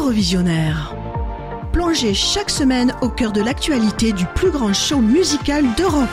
Eurovisionnaire. Plongez chaque semaine au cœur de l'actualité du plus grand show musical d'Europe.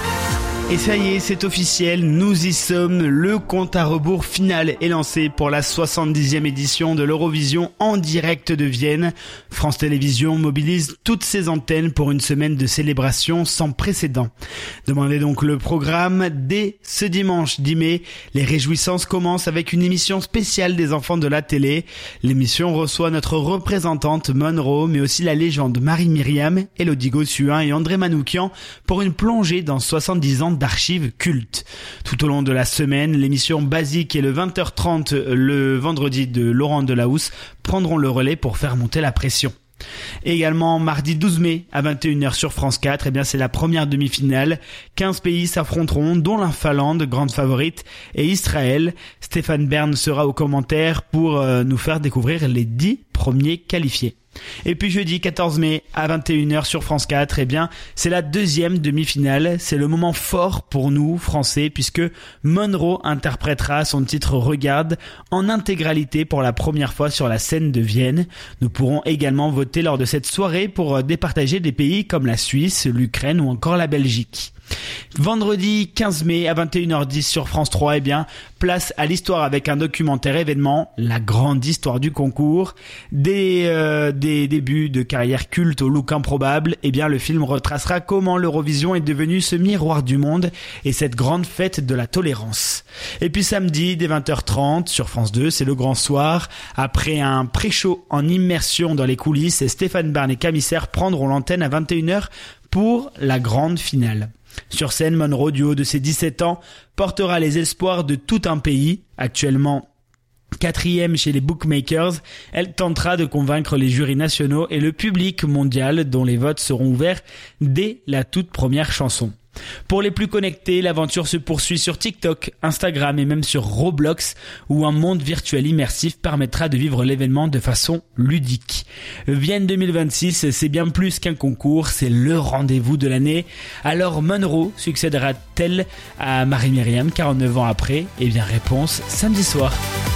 Et ça y est, c'est officiel, nous y sommes, le compte à rebours final est lancé pour la 70e édition de l'Eurovision en direct de Vienne. France Télévisions mobilise toutes ses antennes pour une semaine de célébration sans précédent. Demandez donc le programme dès ce dimanche 10 mai. Les réjouissances commencent avec une émission spéciale des enfants de la télé. L'émission reçoit notre représentante Monroe, mais aussi la légende Marie-Myriam, Elodie Gossuin et André Manoukian pour une plongée dans 70 ans d'archives cultes. Tout au long de la semaine, l'émission Basique et le 20h30 le vendredi de Laurent Delahousse prendront le relais pour faire monter la pression. Également mardi 12 mai à 21h sur France 4, c'est la première demi-finale. 15 pays s'affronteront, dont la Finlande, grande favorite, et Israël. Stéphane Bern sera aux commentaires pour nous faire découvrir les 10 premiers qualifiés. Et puis jeudi 14 mai à 21h sur France 4, c'est la deuxième demi-finale. C'est le moment fort pour nous, Français, puisque Monroe interprétera son titre Regarde en intégralité pour la première fois sur la scène de Vienne. Nous pourrons également voter lors de cette soirée pour départager des pays comme la Suisse, l'Ukraine ou encore la Belgique. Vendredi 15 mai à 21h10 sur France 3, place à l'histoire avec un documentaire événement, la grande histoire du concours. Des débuts de carrière culte au look improbable, le film retracera comment l'Eurovision est devenue ce miroir du monde et cette grande fête de la tolérance. Et puis samedi, dès 20h30 sur France 2, c'est le grand soir. Après un pré-show en immersion dans les coulisses, Stéphane Bern et Camille Serre prendront l'antenne à 21h pour la grande finale. Sur scène, Monroe, du haut de ses 17 ans, portera les espoirs de tout un pays. Actuellement 4e chez les bookmakers, elle tentera de convaincre les jurys nationaux et le public mondial dont les votes seront ouverts dès la toute première chanson. Pour les plus connectés, l'aventure se poursuit sur TikTok, Instagram et même sur Roblox, où un monde virtuel immersif permettra de vivre l'événement de façon ludique. Vienne 2026, c'est bien plus qu'un concours, c'est le rendez-vous de l'année. Alors Monroe succédera-t-elle à Marie-Myriam 49 ans après ? Réponse samedi soir.